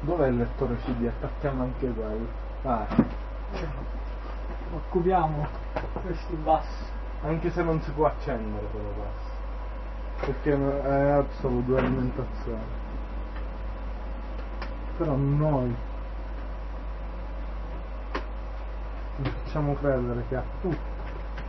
Dov'è il lettore CD? Attacchiamo anche quello. Vai. Occupiamo questi bassi. Anche se non si può accendere però questo. Perché è solo 2 alimentazioni. Però noi facciamo credere che a tutti